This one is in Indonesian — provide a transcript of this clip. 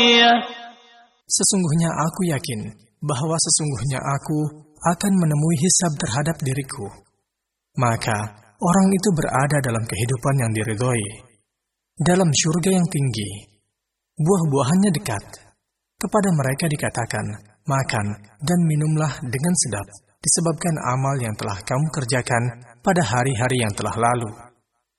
Sesungguhnya aku yakin bahwa sesungguhnya aku akan menemui hisab terhadap diriku. Maka orang itu berada dalam kehidupan yang diridhoi, dalam syurga yang tinggi. Buah-buahannya dekat. Kepada mereka dikatakan, makan dan minumlah dengan sedap, disebabkan amal yang telah kamu kerjakan pada hari-hari yang telah lalu.